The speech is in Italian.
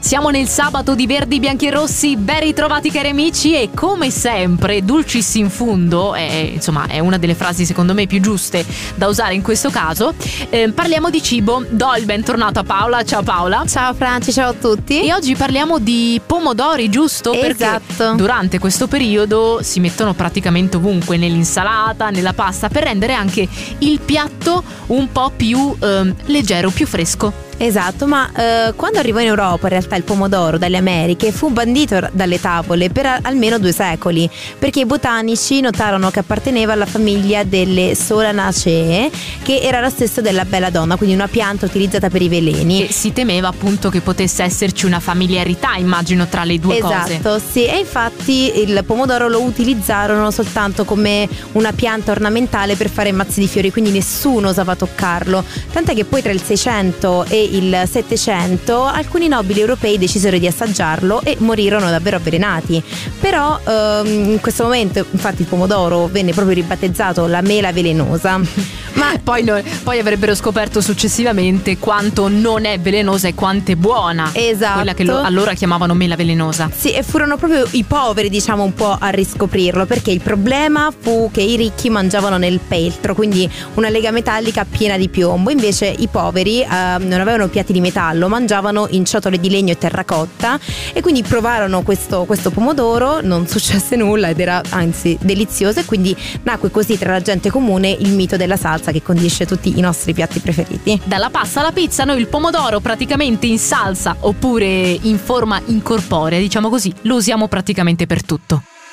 Siamo nel sabato di Verdi, Bianchi e Rossi, ben ritrovati cari amici, e come sempre dulcis in fundo, insomma è una delle frasi secondo me più giuste da usare in questo caso. Parliamo di cibo, do il bentornato a Paola. Ciao Paola. Ciao Franci, ciao a tutti. E oggi parliamo di pomodori, giusto? Esatto. Perché durante questo periodo si mettono praticamente ovunque, nell'insalata, nella pasta, per rendere anche il piatto un po' più leggero, più fresco. Esatto, ma quando arrivò in Europa in realtà il pomodoro dalle Americhe fu bandito dalle tavole per almeno 2 secoli, perché i botanici notarono che apparteneva alla famiglia delle Solanaceae, che era la stessa della belladonna, quindi una pianta utilizzata per i veleni. E si temeva appunto che potesse esserci una familiarità, immagino, tra le due cose. Esatto, sì, e infatti il pomodoro lo utilizzarono soltanto come una pianta ornamentale per fare mazzi di fiori, quindi nessuno osava toccarlo, tant'è che poi tra il 600 e il 700 alcuni nobili europei decisero di assaggiarlo e morirono davvero avvelenati. Però in questo momento infatti il pomodoro venne proprio ribattezzato la mela velenosa. Ma poi avrebbero scoperto successivamente quanto non è velenosa e quanto è buona. Esatto. Quella che allora chiamavano mela velenosa. Sì, e furono proprio i poveri, diciamo, un po' a riscoprirlo, perché il problema fu che i ricchi mangiavano nel peltro, quindi una lega metallica piena di piombo. Invece i poveri non avevano piatti di metallo, mangiavano in ciotole di legno e terracotta, e quindi provarono questo pomodoro, non successe nulla ed era anzi delizioso, e quindi nacque così tra la gente comune il mito della salsa che condisce tutti i nostri piatti preferiti. Dalla pasta alla pizza noi il pomodoro praticamente in salsa oppure in forma incorporea, diciamo così, lo usiamo praticamente per tutto.